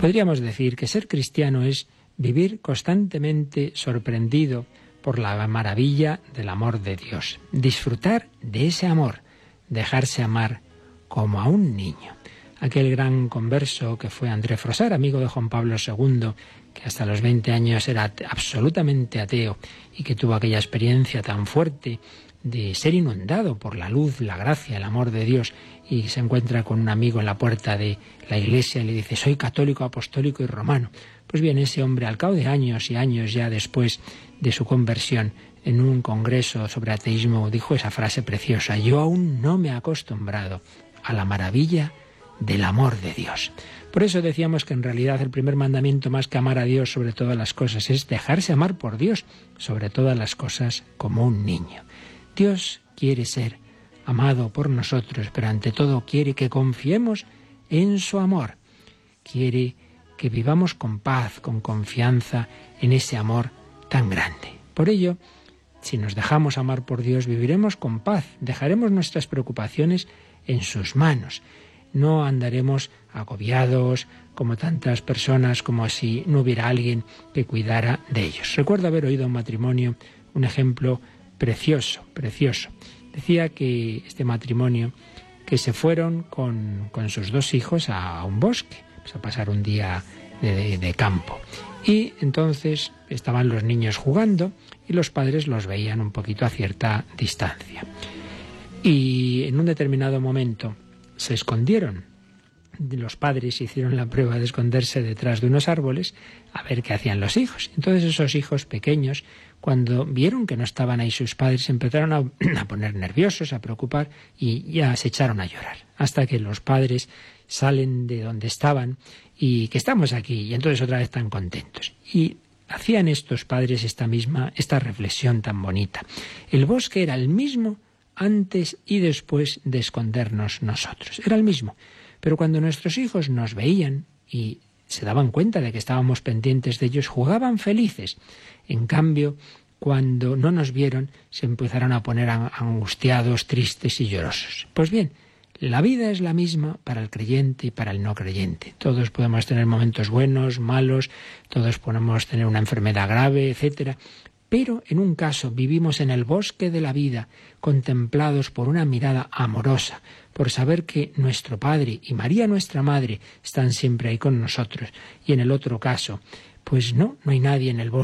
Podríamos decir que ser cristiano es vivir constantemente sorprendido por la maravilla del amor de Dios, disfrutar de ese amor, dejarse amar como a un niño. Aquel gran converso que fue André Frossard, amigo de Juan Pablo II, que hasta los 20 años era absolutamente ateo y que tuvo aquella experiencia tan fuerte de ser inundado por la luz, la gracia, el amor de Dios, y se encuentra con un amigo en la puerta de la iglesia y le dice: soy católico, apostólico y romano. Pues bien, ese hombre, al cabo de años y años ya después de su conversión, en un congreso sobre ateísmo, dijo esa frase preciosa: yo aún no me he acostumbrado a la maravilla del amor de Dios. Por eso decíamos que en realidad el primer mandamiento, más que amar a Dios sobre todas las cosas, es dejarse amar por Dios sobre todas las cosas como un niño. Dios quiere ser amado por nosotros, pero ante todo quiere que confiemos en su amor. Quiere que vivamos con paz, con confianza en ese amor tan grande. Por ello, si nos dejamos amar por Dios, viviremos con paz, dejaremos nuestras preocupaciones en sus manos. No andaremos agobiados como tantas personas, como si no hubiera alguien que cuidara de ellos. Recuerdo haber oído en un matrimonio un ejemplo precioso. Decía que este matrimonio, que se fueron con sus 2 hijos a un bosque, pues a pasar un día de campo. Y entonces estaban los niños jugando y los padres los veían un poquito a cierta distancia. Y en un determinado momento se escondieron. Los padres hicieron la prueba de esconderse detrás de unos árboles a ver qué hacían los hijos. Entonces esos hijos pequeños, cuando vieron que no estaban ahí sus padres, se empezaron a poner nerviosos, a preocupar y ya se echaron a llorar. Hasta que los padres salen de donde estaban y que estamos aquí, y entonces otra vez están contentos. Y hacían estos padres esta reflexión tan bonita. El bosque era el mismo antes y después de escondernos nosotros. Era el mismo. Pero cuando nuestros hijos nos veían y se daban cuenta de que estábamos pendientes de ellos, jugaban felices. En cambio, cuando no nos vieron, se empezaron a poner angustiados, tristes y llorosos. Pues bien, la vida es la misma para el creyente y para el no creyente. Todos podemos tener momentos buenos, malos, todos podemos tener una enfermedad grave, etcétera. Pero en un caso vivimos en el bosque de la vida, contemplados por una mirada amorosa, por saber que nuestro Padre y María nuestra Madre están siempre ahí con nosotros. Y en el otro caso, pues no hay nadie en el bosque